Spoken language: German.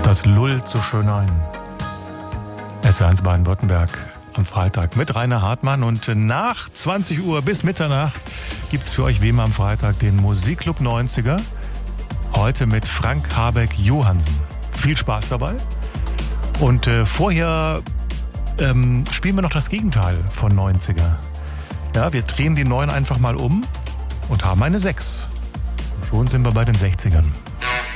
Das lullt so schön ein. SWR1 Baden-Württemberg am Freitag mit Rainer Hartmann. Und nach 20 Uhr bis Mitternacht gibt es für euch wie immer am Freitag den Musikclub 90er. Heute mit Frank Habeck Johansen. Viel Spaß dabei. Und vorher spielen wir noch das Gegenteil von 90er. Ja, wir drehen die 9 einfach mal um und haben eine 6. Und schon sind wir bei den 60ern.